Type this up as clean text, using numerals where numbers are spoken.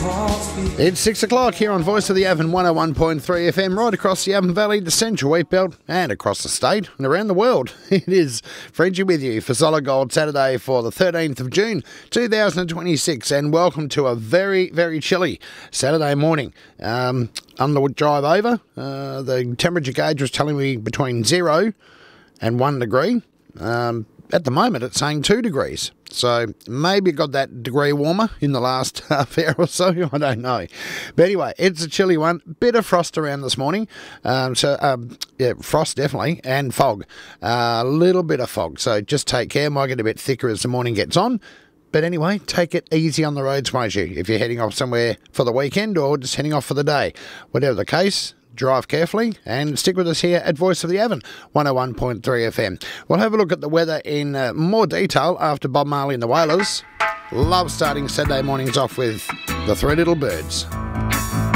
It's 6 o'clock here on Voice of the Avon 101.3 FM, right across the Avon Valley, the Central Wheat Belt, and across the state and around the world. It is Frenchie with you for Solid Gold Saturday for the 13th of June 2026, and welcome to a very, very chilly Saturday morning. On the drive over, the temperature gauge was telling me between 0 and 1 degree. At the moment, it's saying 2 degrees. So maybe it got that degree warmer in the last half hour or so. I don't know. But anyway, it's a chilly one. Bit of frost around this morning. Frost definitely, and fog. A little bit of fog. So just take care. Might get a bit thicker as the morning gets on. But anyway, take it easy on the roads, won't you? If you're heading off somewhere for the weekend or just heading off for the day. Whatever the case, drive carefully and stick with us here at Voice of the Avon 101.3 FM. We'll have a look at the weather in more detail after Bob Marley and the Wailers. Love starting Saturday mornings off with the Three Little Birds.